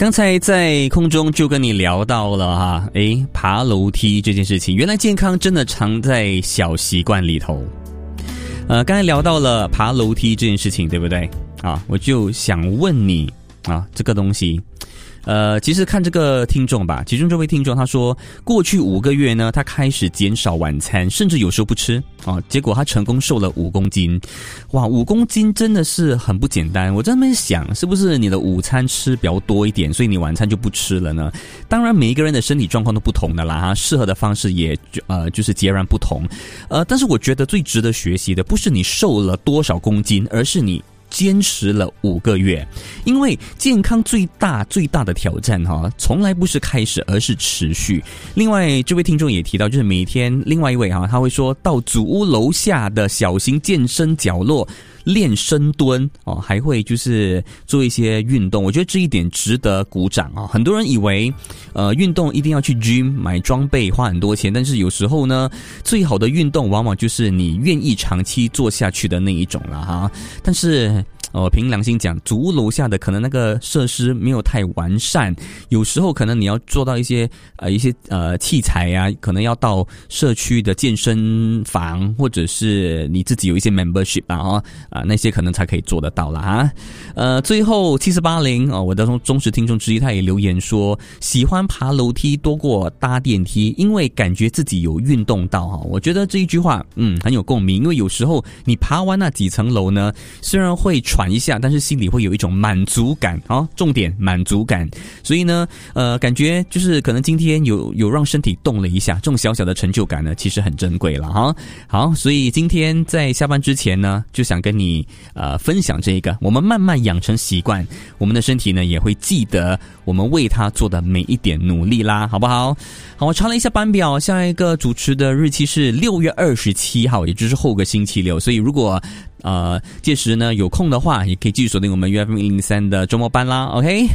刚才在空中就跟你聊到了哈，爬楼梯这件事情，原来健康真的藏在小习惯里头。刚才聊到了爬楼梯这件事情，对不对？我就想问你这个东西。其实看这个听众吧，其中这位听众他说，过去5个月呢，他开始减少晚餐，甚至有时候不吃结果他成功瘦了5公斤。哇，5公斤真的是很不简单。我在那边想，是不是你的午餐吃比较多一点，所以你晚餐就不吃了呢？当然每一个人的身体状况都不同的啦，适合的方式也就是截然不同。但是我觉得最值得学习的不是你瘦了多少公斤，而是你坚持了5个月。因为健康最大的挑战从来不是开始，而是持续。另外这位听众也提到，就是每天另外一位他会说到祖屋楼下的小型健身角落练深蹲还会就是做一些运动。我觉得这一点值得鼓掌很多人以为运动一定要去 gym 买装备花很多钱，但是有时候呢，最好的运动往往就是你愿意长期做下去的那一种啦但是凭良心讲，祖屋楼下的可能那个设施没有太完善，有时候可能你要做到一些器材可能要到社区的健身房，或者是你自己有一些 membership 那些可能才可以做得到啦最后7480我的忠实听众之一，他也留言说喜欢爬楼梯多过搭电梯，因为感觉自己有运动到我觉得这一句话很有共鸣。因为有时候你爬完那几层楼呢，虽然会喘一下，但是心里会有一种满足感重点满足感。所以呢感觉就是可能今天有让身体动了一下，这种小小的成就感呢，其实很珍贵了好，所以今天在下班之前呢，就想跟你分享这个，我们慢慢养成习惯，我们的身体呢也会记得我们为它做的每一点努力啦，好不好？好，我查了一下班表，下一个主持的日期是6月27号，也就是后个星期六。所以如果届时呢有空的话，也可以继续锁定我们 UFM103 的周末班啦 OK。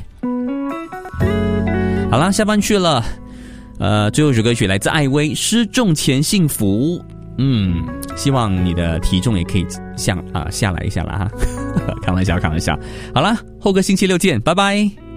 好啦，下班去了。最后一首歌曲来自艾薇，失重前幸福。希望你的体重也可以下来一下啦开玩笑。好啦，后个星期六见，拜拜。